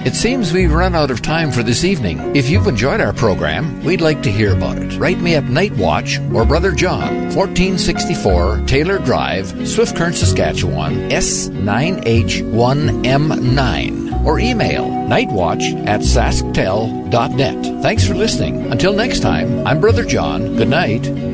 It seems we've run out of time for this evening. If you've enjoyed our program, we'd like to hear about it. Write me at Night Watch or Brother John, 1464 Taylor Drive, Swift-Current, Saskatchewan, S9H1M9. Or email nightwatch@sasktel.net. Thanks for listening. Until next time, I'm Brother John. Good night.